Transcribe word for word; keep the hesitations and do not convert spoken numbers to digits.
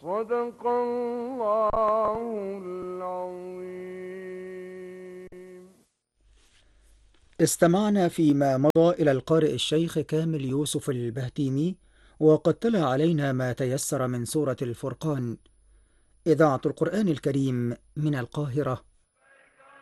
صدق الله العظيم. استمعنا فيما مضى إلى القارئ الشيخ كامل يوسف البهتيمي، وقد تلا علينا ما تيسر من سورة الفرقان. إذاعة القرآن الكريم من القاهرة.